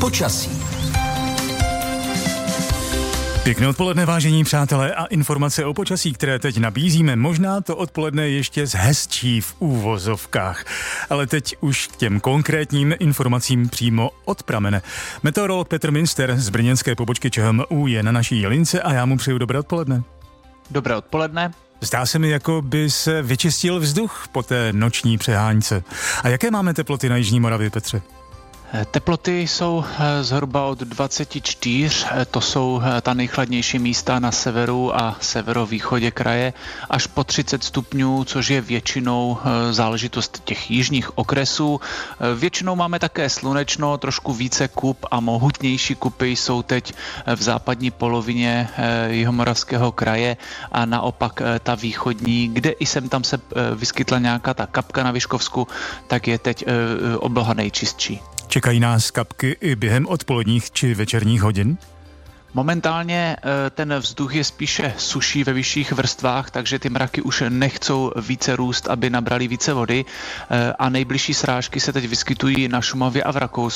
Počasí. Pěkné odpoledne, vážení přátelé, a informace o počasí, které teď nabízíme, možná to odpoledne ještě zhezčí v úvozovkách. Ale teď už k těm konkrétním informacím přímo od pramene. Meteorolog Petr Minster z brněnské pobočky ČHMÚ je na naší lince a já mu přeju dobré odpoledne. Dobré odpoledne. Zdá se mi, jako by se vyčistil vzduch po té noční přeháňce. A jaké máme teploty na jižní Moravě, Petře? Teploty jsou zhruba od 24, to jsou ta nejchladnější místa na severu a severovýchodě kraje, až po 30 stupňů, což je většinou záležitost těch jižních okresů. Většinou máme také slunečno, trošku více kup a mohutnější kupy jsou teď v západní polovině jihomoravského kraje a naopak ta východní, kde i sem tam se vyskytla nějaká ta kapka na Vyškovsku, tak je teď obloha nejčistší. Čekají nás kapky i během odpoledních či večerních hodin? Momentálně ten vzduch je spíše suší ve vyšších vrstvách, takže ty mraky už nechcou více růst, aby nabrali více vody a nejbližší srážky se teď vyskytují na Šumavě a v Rakousku.